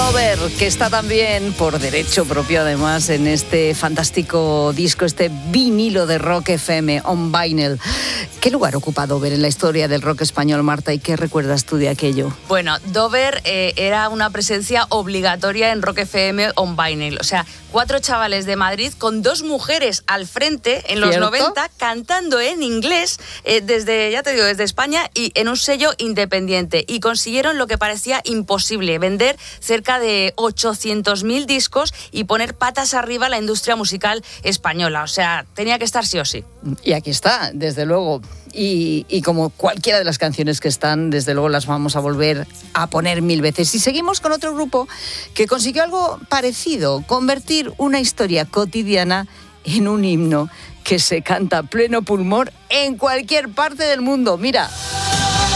Dover, que está también por derecho propio además en este fantástico disco, este vinilo de Rock FM on vinyl. ¿Qué lugar ocupa Dover en la historia del rock español, Marta, y qué recuerdas tú de aquello? Bueno, Dover era una presencia obligatoria en Rock FM on vinyl. O sea, 4 chavales de Madrid con 2 mujeres al frente en los ¿Cierto? 90 cantando en inglés desde España y en un sello independiente. Y consiguieron lo que parecía imposible, vender cerca de 800.000 discos y poner patas arriba la industria musical española. O sea, tenía que estar sí o sí. Y aquí está, desde luego. Y como cualquiera de las canciones que están, desde luego las vamos a volver a poner 1000 veces. Y seguimos con otro grupo que consiguió algo parecido, convertir una historia cotidiana en un himno que se canta a pleno pulmón en cualquier parte del mundo. Mira.